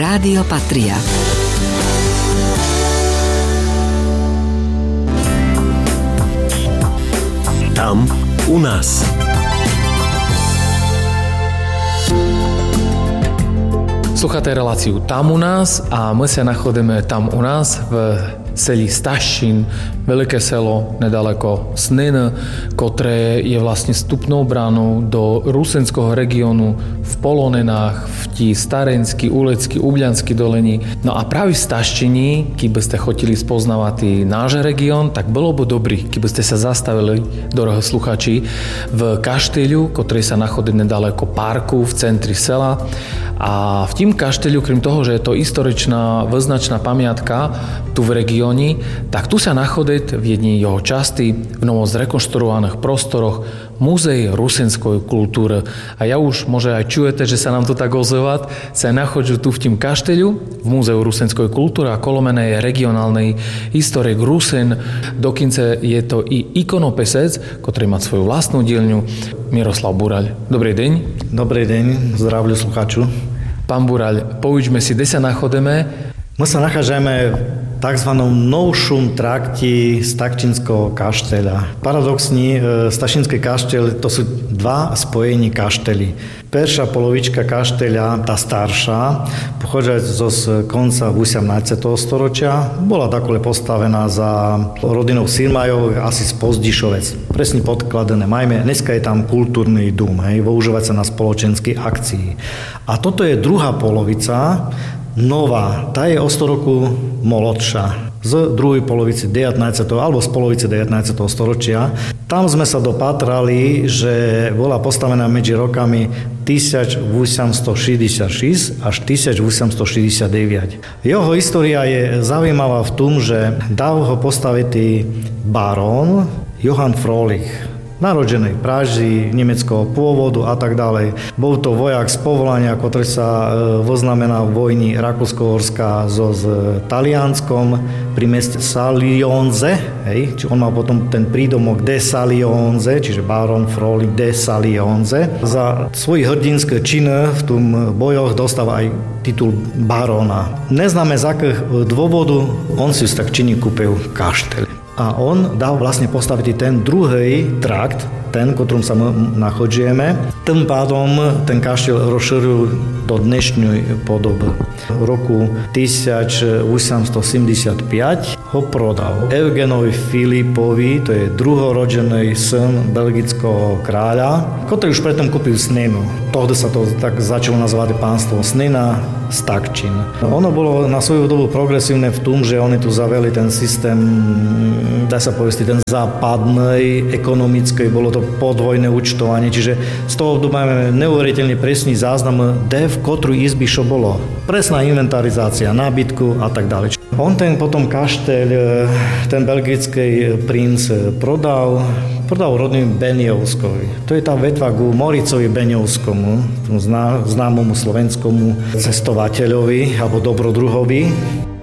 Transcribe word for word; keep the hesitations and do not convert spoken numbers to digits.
Rádio Patria. Tam u nás. Слухате реláciu Tam u nás a my sa nachádzame tam u nás v celý Staščín, veľké selo nedaleko Sniny, ktoré je vlastne vstupnou bránou do rusenského regiónu v Polonenách, v tí Starenský, Ulecký, Ubliansky dolení. No a práve v Staščíni, keby ste chotili spoznávať náš región, tak bolo by dobrý, keby ste sa zastavili, doroho sluchači, v kaštieľu, ktorý sa nachádza nedaleko parku v centri sela. A v tým kaštieľu, krім toho, že je to historičná vyznačná pamiatka tu v regióne, tak tu sa nachádza v jednej jeho časti v novo zrekonštruovaných prostoroch Múzej rusenskej kultúry. A ja už môže aj čujete, že sa nám to tak ozývať, sa nachádzajú tu v tým kaštieľu v Múzeu rusenskej kultúry a kolomenej regionálnej historik Rusen. Dokonce je to i ikonopisec, ktorý má svoju vlastnú dielňu, Miroslav Buraľ. Dobrý deň. Dobrý deň, zdravľu sluchaču. Pán Buraľ, poučme si, kde sa nachádzame? My sa nachádzame v tzv. Novšom trakti Stačínskeho kašteľa. Paradoxne, Stačínsky kašteľ to sú dva spojení kaštely. Perša polovička kašteľa, tá staršia, pochádza zo konca osemnásteho storočia. Bola takole postavená za rodinou Sirmajov, asi z Pozdišovec. Presne podkladené. Majme, dneska je tam kultúrny dům, hej, používať sa na spoločenskej akcii. A toto je druhá polovica, nová, tá je o sto rokov molodšia, z druhej polovici devätnásteho alebo z polovice devätnásteho storočia. Tam sme sa dopatrali, že bola postavená medzi rokami tisícosemstošesťdesiatšesť až tisícosemstošesťdesiatdeväť. Jeho história je zaujímavá v tom, že dal ho postaviť barón Johann Frohlich, narodženej v Praži, nemeckého pôvodu a tak ďalej. Bol to vojak z povolania, ktorý sa voznamenal v vojni Rakúsko-Horská so s Talianskom pri meste Salionze. Hej, či on mal potom ten prídomok de Salionze, čiže baron Frohlich de Salionze. Za svoj hrdinské činy v tom bojoch dostal aj titul barona. Neznáme z akých dôvodu on si tak čini kúpil kašteľ. A on dal vlastne postaviť ten druhý trakt, ten, ktorom sa nachádzame. Tým pádom ten kaštieľ rozšíril do dnešnej podoby. V roku tisícosemstosedemdesiatpäť ho prodal Eugenovi Filipovi, to je druhorodený syn belgického kráľa, ktorý už predtým kúpil Sninu. Tohdy sa to tak začalo nazvať pánstvo Snina, Stačín. Ono bolo na svoju dobu progresívne v tom, že oni tu zaveli ten systém, dá sa povedať, ten západnej, ekonomickej, bolo to podvojné účtovanie, čiže z toho máme neuveriteľne presný záznam, kde v ktorú izby čo bolo. Presná inventarizácia nábytku a tak ďalej. On ten potom kašteľ, ten belgický princ prodal, prodal rodným Benjovskovi. To je tá vetva ku Moricovi Benjovskomu, zná, známomu slovenskomu cestovateľovi alebo dobrodruhovi.